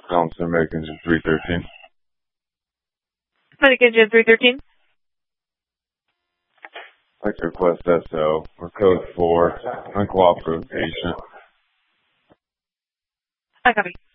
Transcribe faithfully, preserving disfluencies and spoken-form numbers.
Thompson, American Engine three thirteen. American Engine three thirteen. I'd like to request S O or code four, uncooperative patient. I copy.